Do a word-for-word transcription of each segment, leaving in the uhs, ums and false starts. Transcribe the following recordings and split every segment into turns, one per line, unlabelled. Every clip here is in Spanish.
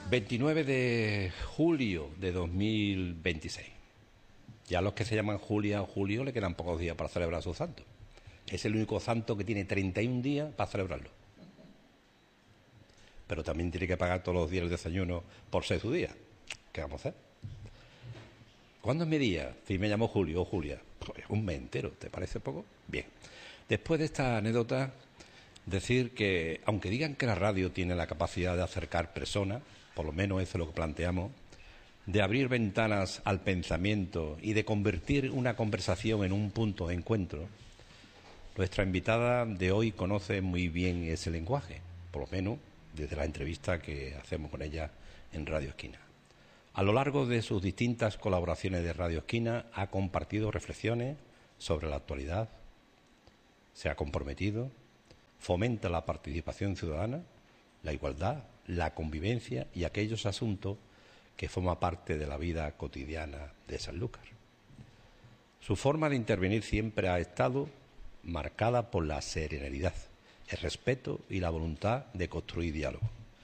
veintinueve de julio de dos mil veintiséis. Ya a los que se llaman Julia o Julio le quedan pocos días para celebrar su santo. Es el único santo que tiene treinta y un días para celebrarlo. Pero también tiene que pagar todos los días el desayuno por ser su día. ¿Qué vamos a hacer? ¿Cuándo es mi día? Si me llamo Julio o Julia. Pues un mes entero, ¿te parece poco? Bien. Después de esta anécdota, decir que, aunque digan que la radio tiene la capacidad de acercar personas, por lo menos eso es lo que planteamos, de abrir ventanas al pensamiento y de convertir una conversación en un punto de encuentro, nuestra invitada de hoy conoce muy bien ese lenguaje, por lo menos desde la entrevista que hacemos con ella en Radio Esquina. A lo largo de sus distintas colaboraciones de Radio Esquina ha compartido reflexiones sobre la actualidad, se ha comprometido, fomenta la participación ciudadana, la igualdad, la convivencia y aquellos asuntos que forman parte de la vida cotidiana de Sanlúcar. Su forma de intervenir siempre ha estado marcada por la serenidad, el respeto y la voluntad de construir diálogo.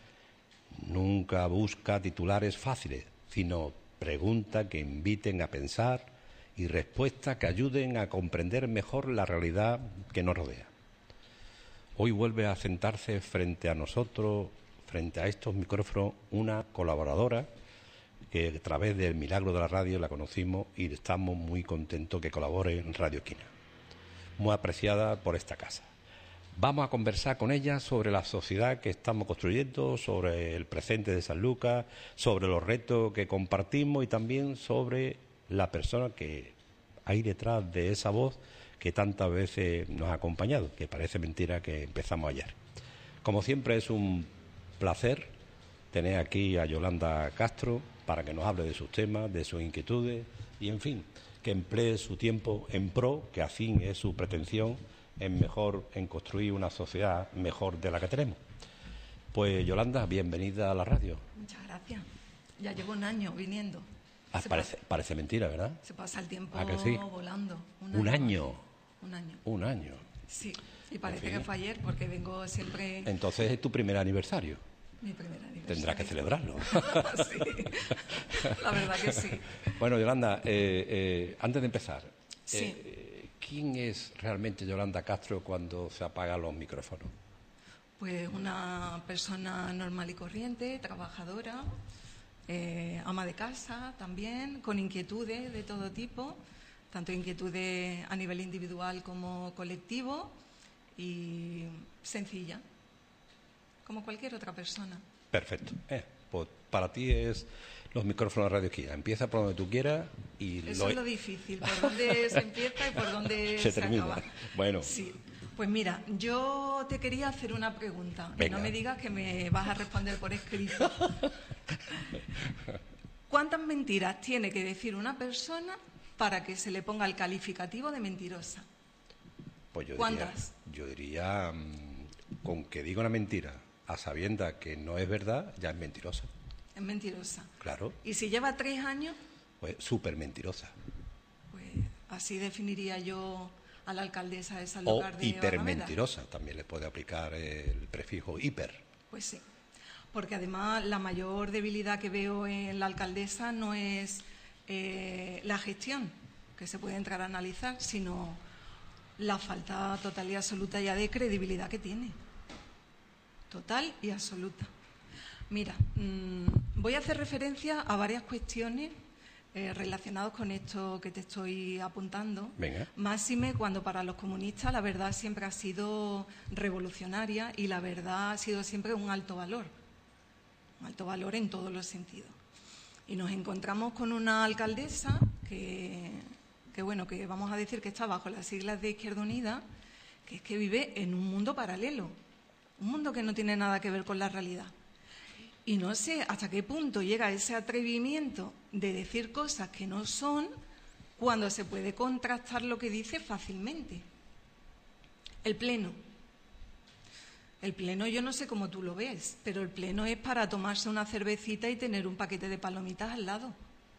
Nunca busca titulares fáciles, sino preguntas que inviten a pensar y respuestas que ayuden a comprender mejor la realidad que nos rodea. Hoy vuelve a sentarse frente a nosotros, frente a estos micrófonos, una colaboradora que a través del milagro de la radio la conocimos y estamos muy contentos que colabore en Radio Esquina. Muy apreciada por esta casa. Vamos a conversar con ella sobre la sociedad que estamos construyendo, sobre el presente de Sanlúcar, sobre los retos que compartimos y también sobre la persona que hay detrás de esa voz que tantas veces nos ha acompañado, que parece mentira que empezamos ayer. Como siempre es un placer tener aquí a Yolanda Castro para que nos hable de sus temas, de sus inquietudes y, en fin, que emplee su tiempo en pro, que a fin es su pretensión, en mejor, en construir una sociedad mejor de la que tenemos. Pues Yolanda, bienvenida a la radio.
Muchas gracias. Ya llevo un año viniendo.
Ah, parece,
pasa,
parece mentira, ¿verdad?
Se pasa el tiempo
¿Ah, que sí?
volando.
Un, un año.
año. Un año.
Un año.
Sí, y parece que fue ayer porque vengo siempre...
Entonces es tu primer aniversario.
Mi primer aniversario.
Tendrás que celebrarlo.
Sí, la verdad que sí.
Bueno, Yolanda, eh, eh, antes de empezar,
sí.
eh, ¿quién es realmente Yolanda Castro cuando se apagan los micrófonos?
Pues una persona normal y corriente, trabajadora, eh, ama de casa también, con inquietudes de todo tipo, tanto inquietudes a nivel individual como colectivo y sencilla, como cualquier otra persona.
Perfecto. Eh, pues para ti es los micrófonos de Radio Esquina. Empieza por donde tú quieras y...
Eso
lo...
es lo difícil, por dónde se empieza y por dónde
se,
se
termina.
acaba.
Bueno.
Sí. Pues mira, yo te quería hacer una pregunta.
Venga.
No me digas que me vas a responder por escrito. ¿Cuántas mentiras tiene que decir una persona para que se le ponga el calificativo de mentirosa?
Pues yo
¿Cuántas?
Diría, yo diría, mmm, con que diga una mentira a sabiendas que no es verdad, ya es mentirosa.
Es mentirosa.
Claro.
¿Y si lleva tres años?
Pues súper mentirosa.
Pues así definiría yo a la alcaldesa de Sanlúcar de
O hipermentirosa,
Barrameda.
también le puede aplicar el prefijo hiper.
Pues sí, porque además la mayor debilidad que veo en la alcaldesa no es eh, la gestión, que se puede entrar a analizar, sino la falta total y absoluta ya de credibilidad que tiene. Total y absoluta. Mira, mmm, voy a hacer referencia a varias cuestiones eh, relacionadas con esto que te estoy apuntando.
Venga.
Máxime cuando para los comunistas la verdad siempre ha sido revolucionaria y la verdad ha sido siempre un alto valor. Un alto valor en todos los sentidos. Y nos encontramos con una alcaldesa que, que bueno, que vamos a decir que está bajo las siglas de Izquierda Unida, que es que vive en un mundo paralelo. Un mundo que no tiene nada que ver con la realidad. Y no sé hasta qué punto llega ese atrevimiento de decir cosas que no son cuando se puede contrastar lo que dice fácilmente. El pleno. El pleno yo no sé cómo tú lo ves, pero el pleno es para tomarse una cervecita y tener un paquete de palomitas al lado.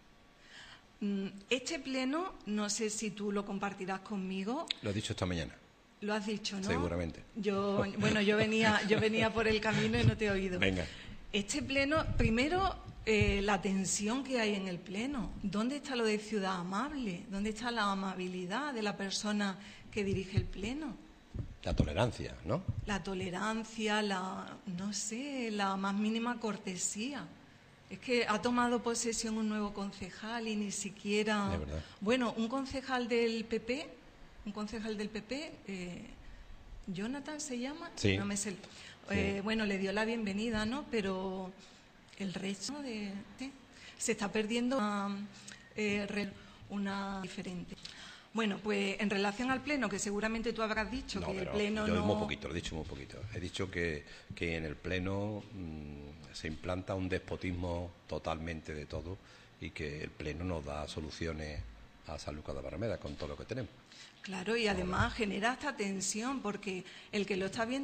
Este pleno, no sé si tú lo compartirás conmigo.
Lo he dicho esta mañana.
Lo has dicho, ¿no?
Seguramente.
Yo, bueno, yo venía, yo venía por el camino y no te he oído.
Venga.
Este pleno, primero, eh, la tensión que hay en el pleno. ¿Dónde está lo de ciudad amable? ¿Dónde está la amabilidad de la persona que dirige el pleno?
La tolerancia, ¿no?
La tolerancia, la, no sé, la más mínima cortesía. Es que ha tomado posesión un nuevo concejal y ni siquiera...
De verdad.
Bueno, un concejal del P P, un concejal del P P, eh, Jonathan se llama,
Sí.
no me sé. Eh,
Sí.
Bueno, le dio la bienvenida, ¿no? Pero el resto de... ¿sí? Se está perdiendo una, eh, re- una diferente. Bueno, pues en relación al pleno, que seguramente tú habrás dicho
No,
que el
pero
pleno
yo
no...
muy poquito, lo he dicho muy poquito. He dicho que, que en el pleno mmm, se implanta un despotismo totalmente de todo y que el pleno nos da soluciones a San Lucas de Barrameda con todo lo que tenemos.
Claro, y además genera hasta tensión, porque el que lo está viendo